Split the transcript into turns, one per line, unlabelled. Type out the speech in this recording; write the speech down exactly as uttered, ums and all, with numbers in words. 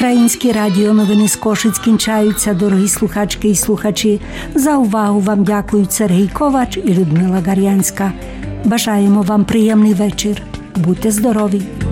Українські радіоновини з Кошиць кінчаються, дорогі слухачки і слухачі. За увагу вам дякують Сергій Ковач і Людмила Гар'янська. Бажаємо вам приємний вечір. Будьте здорові!